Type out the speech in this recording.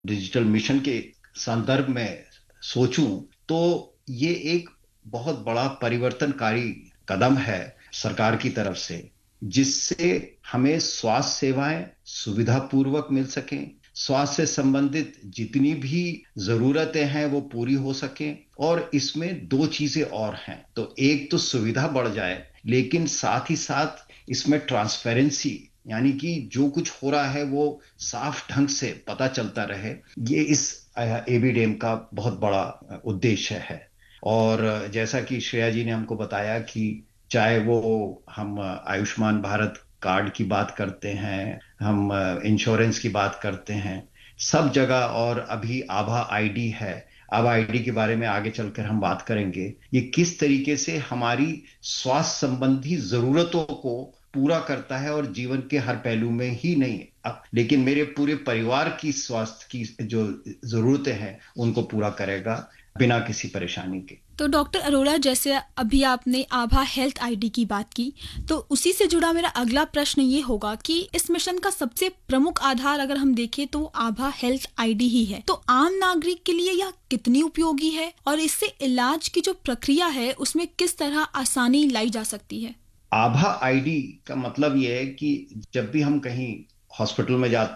Digital mission के संदर्भ में सोचूं तो ये एक बहुत बड़ा परिवर्तनकारी कदम है सरकार की तरफ से, जिससे हमें स्वास्थ्य सेवाएं सुविधापूर्वक मिल सकें, स्वास्थ्य से संबंधित जितनी भी जरूरतें हैं वो पूरी हो सकें। और इसमें दो चीजें और हैं, तो एक तो सुविधा बढ़ जाए, लेकिन साथ ही साथ इसमें ट्रांसपेरेंसी, यानी कि जो कुछ हो रहा है वो साफ ढंग से पता चलता रहे। ये इस एबीडेम का बहुत बड़ा उद्देश्य है। और जैसा कि श्रेया जी ने हमको बताया कि चाहे वो हम आयुष्मान भारत कार्ड की बात करते हैं, हम इंश्योरेंस की बात करते हैं, सब जगह, और अभी आभा आईडी है। आभा आईडी के बारे में आगे चलकर हम बात करेंगे। ये किस तरीके से हमारी स्वास्थ्य संबंधी जरूरतों को पूरा करता है, और जीवन के हर पहलू में ही नहीं लेकिन मेरे पूरे परिवार की स्वास्थ्य की जो जरूरतें हैं उनको पूरा करेगा बिना किसी परेशानी के। तो डॉक्टर अरोड़ा, जैसे अभी आपने आभा हेल्थ आईडी की बात की, तो उसी से जुड़ा मेरा अगला प्रश्न ये होगा कि इस मिशन का सबसे प्रमुख आधार अगर हम देखें तो आभा हेल्थ आईडी ही है। तो आम नागरिक के लिए यह कितनी उपयोगी है और इससे इलाज की जो प्रक्रिया है उसमें किस तरह आसानी लाई जा सकती है? आभा आईडी का मतलब यह है कि जब भी हम कहीं हॉस्पिटल में जाते